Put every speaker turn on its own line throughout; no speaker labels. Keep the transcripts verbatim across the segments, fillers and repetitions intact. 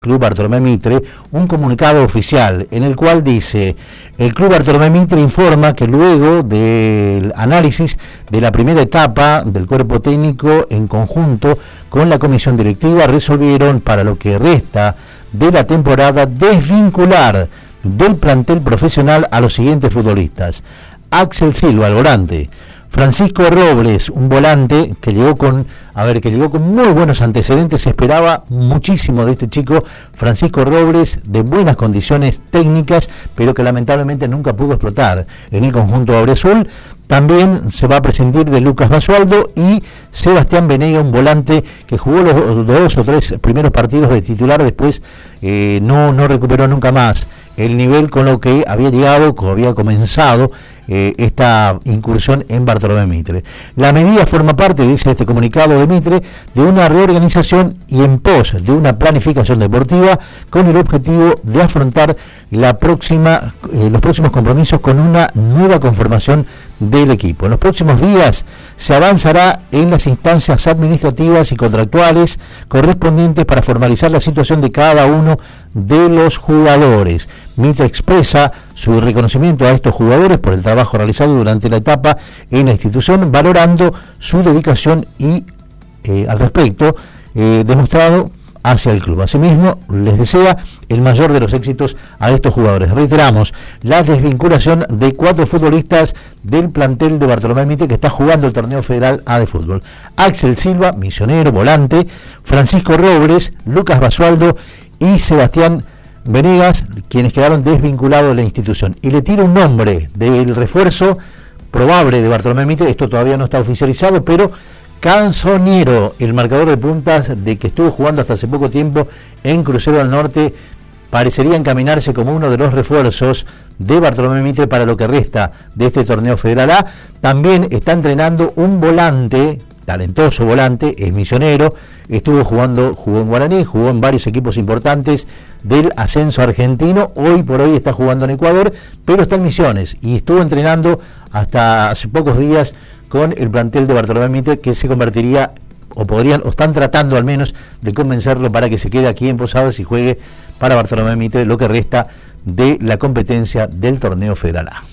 Club Bartolomé Mitre un comunicado oficial en el cual dice: el Club Bartolomé Mitre informa que luego del análisis de la primera etapa del cuerpo técnico en conjunto con la comisión directiva resolvieron para lo que resta de la temporada desvincular del plantel profesional a los siguientes futbolistas: Axel Silva, el volante; Francisco Robles, un volante que llegó con, a ver, que llegó con muy buenos antecedentes. Se esperaba muchísimo de este chico, Francisco Robles, de buenas condiciones técnicas, pero que lamentablemente nunca pudo explotar en el conjunto auriazul. También se va a prescindir de Lucas Basualdo y Sebastián Venega, un volante que jugó los dos o tres primeros partidos de titular, después eh, no, no recuperó nunca más el nivel con lo que había llegado, que había comenzado eh, esta incursión en Bartolomé Mitre. La medida forma parte, dice este comunicado de Mitre, de una reorganización y en pos de una planificación deportiva con el objetivo de afrontar la próxima, eh, los próximos compromisos con una nueva conformación del equipo. En los próximos días se avanzará en las instancias administrativas y contractuales correspondientes para formalizar la situación de cada uno de los jugadores. Mitre expresa su reconocimiento a estos jugadores por el trabajo realizado durante la etapa en la institución, valorando su dedicación y eh, al respecto eh, demostrado hacia el club. Asimismo, les desea el mayor de los éxitos a estos jugadores. Reiteramos, la desvinculación de cuatro futbolistas del plantel de Bartolomé Mitre que está jugando el torneo federal A de fútbol: Axel Silva, misionero, volante; Francisco Robles, Lucas Basualdo y Sebastián Venegas, quienes quedaron desvinculados de la institución. Y le tiro un nombre del refuerzo probable de Bartolomé Mitre, esto todavía no está oficializado, pero Canzoniero, el marcador de puntas de que estuvo jugando hasta hace poco tiempo en Crucero del Norte, parecería encaminarse como uno de los refuerzos de Bartolomé Mitre para lo que resta de este torneo federal A. También está entrenando un volante, talentoso volante, es misionero, estuvo jugando, jugó en Guaraní, jugó en varios equipos importantes del ascenso argentino, hoy por hoy está jugando en Ecuador, pero está en Misiones y estuvo entrenando hasta hace pocos días con el plantel de Bartolomé Mitre, que se convertiría, o podrían, o están tratando al menos de convencerlo para que se quede aquí en Posadas y juegue para Bartolomé Mitre lo que resta de la competencia del torneo federal A.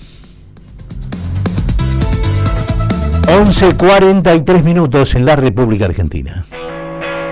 once cuarenta y tres minutos en la República Argentina.